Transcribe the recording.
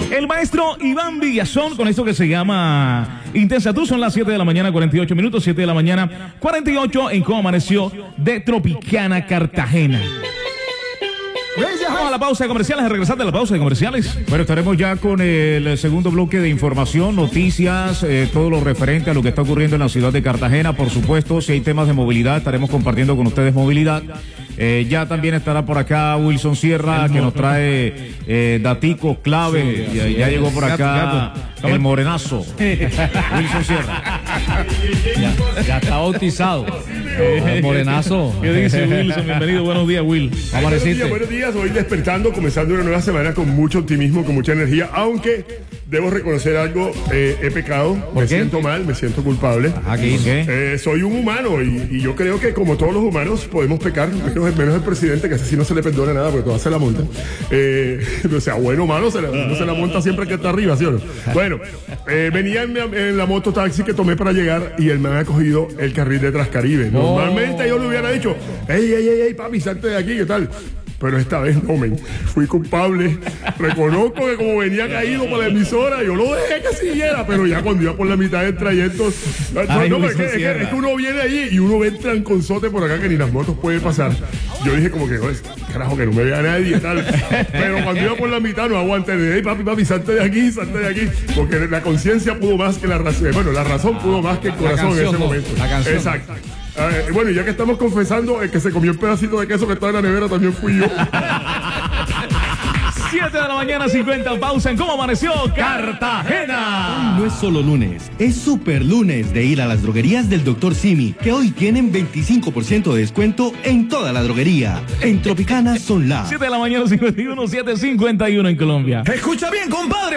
El maestro Iván Villazón con esto que se llama Intensa Tú. Son las 7 de la mañana, 48 minutos, 7 de la mañana, 48 en cómo amaneció de Tropicana, Cartagena. Vamos a la pausa de comerciales, a regresar de la pausa de comerciales. Bueno, estaremos ya con el segundo bloque de información, noticias, todo lo referente a lo que está ocurriendo en la ciudad de Cartagena. Por supuesto, si hay temas de movilidad, estaremos compartiendo con ustedes movilidad. Ya también estará por acá Wilson Sierra, que nos trae daticos clave. Sí, ya llegó por acá el morenazo. Wilson Sierra. Ya está bautizado. El morenazo. ¿Qué dice Wilson? Bienvenido, buenos días, Will. Buenos días, hoy despertando, comenzando una nueva semana con mucho optimismo, con mucha energía, aunque debo reconocer algo, he pecado, siento mal, me siento culpable. ¿Qué? Soy un humano y yo creo que como todos los humanos podemos pecar, menos el presidente, que así no se le perdona nada porque todas se la monta. O sea, bueno o malo, no se la monta siempre que está arriba, ¿sí o no? Bueno, venía en la moto taxi que tomé para llegar y el man ha cogido el carril de Transcaribe. Normalmente yo le hubiera dicho, ey, papi, salte de aquí, ¿qué tal? Pero esta vez no, fui culpable. Reconozco que como venía caído para la emisora, yo lo dejé que siguiera, pero ya cuando iba por la mitad del trayecto, es que uno viene allí y uno ve el tranconzote por acá que ni las motos pueden pasar. Yo dije como que, carajo, que no me vea nadie y tal. Pero cuando iba por la mitad no aguanté. Hey, papi, salte de aquí. Porque la conciencia pudo más que la razón. Bueno, la razón pudo más que el corazón en ese momento. La canción. Exacto. Bueno, ya que estamos confesando, el que se comió el pedacito de queso que estaba en la nevera también fui yo. 7 de la mañana, 50, pausa en cómo amaneció Cartagena. Hoy no es solo lunes, es super lunes de ir a las droguerías del Dr. Simi, que hoy tienen 25% de descuento en toda la droguería. En Tropicana son las 7 de la mañana, 51, 7:51 en Colombia. Escucha bien, compadre.